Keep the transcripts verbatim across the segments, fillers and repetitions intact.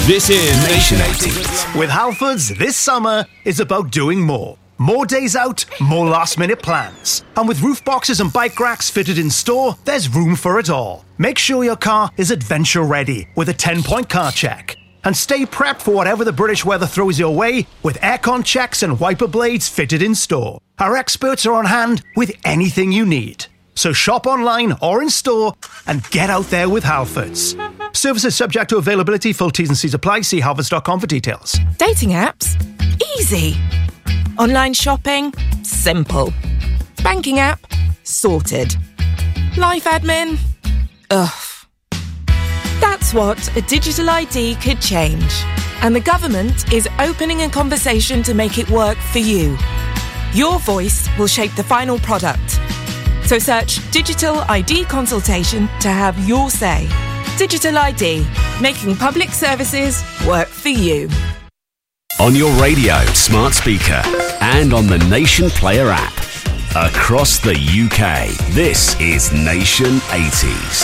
This is Nation eighties. With Halfords, this summer is about doing more. More days out, more last-minute plans. And with roof boxes and bike racks fitted in store, there's room for it all. Make sure your car is adventure-ready with a ten-point car check. And stay prepped for whatever the British weather throws your way with aircon checks and wiper blades fitted in store. Our experts are on hand with anything you need. So shop online or in store and get out there with Halfords. Services subject to availability. Full T's and C's apply. See halfords dot com for details. Dating apps? Easy. Online shopping? Simple. Banking app? Sorted. Life admin? Ugh. That's what a digital I D could change. And the government is opening a conversation to make it work for you. Your voice will shape the final product. So search Digital I D Consultation to have your say. Digital I D, making public services work for you. On your radio, smart speaker, and on the Nation Player app. Across the U K, this is Nation eighties.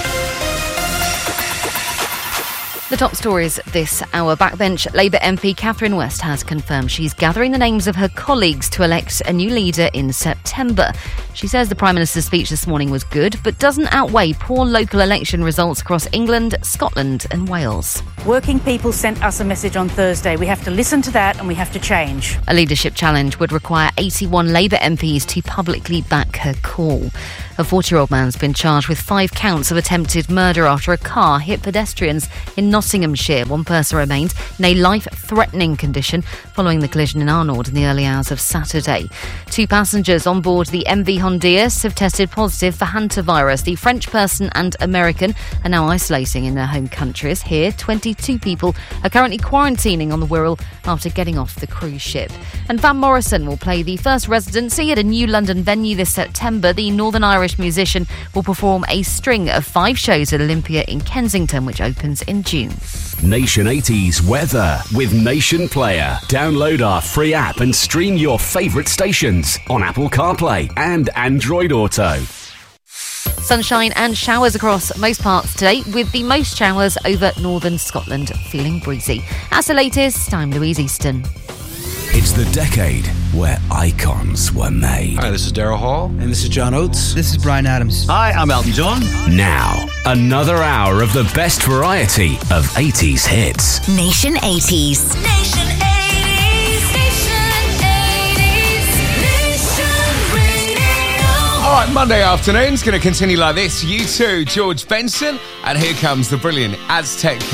The top stories this hour. Backbench Labour M P Catherine West has confirmed she's gathering the names of her colleagues to elect a new leader in September. She says the Prime Minister's speech this morning was good, but doesn't outweigh poor local election results across England, Scotland and Wales. Working people sent us a message on Thursday. We have to listen to that and we have to change. A leadership challenge would require eighty-one Labour M Ps to publicly back her call. A forty-year-old man's been charged with five counts of attempted murder after a car hit pedestrians in Nottinghamshire. One person remains in a life-threatening condition following the collision in Arnold in the early hours of Saturday. Two passengers on board the M V Hondias have tested positive for hantavirus. The French person and American are now isolating in their home countries. Here, twenty-two people are currently quarantining on the Wirral after getting off the cruise ship. And Van Morrison will play the first residency at a new London venue this September. The Northern Irish musician will perform a string of five shows at Olympia in Kensington, which opens in June. Nation eighties weather with Nation Player. Download our free app and stream your favourite stations on Apple CarPlay and Android Auto. Sunshine and showers across most parts today, with the most showers over northern Scotland, feeling breezy. That's the latest. I'm Louise Easton. It's the decade where icons were made. Hi, this is Daryl Hall. And this is John Oates. This is Bryan Adams. Hi, I'm Elton John. Now, another hour of the best variety of eighties hits. Nation eighties. Nation eighties. Nation eighties. Nation Radio. All right, Monday afternoon's going to continue like this. You too, George Benson. And here comes the brilliant Aztec